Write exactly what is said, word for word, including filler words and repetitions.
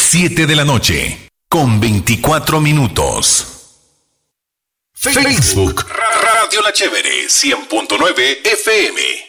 siete de la noche, con veinticuatro minutos. Facebook, Radio La Chévere, cien punto nueve F M.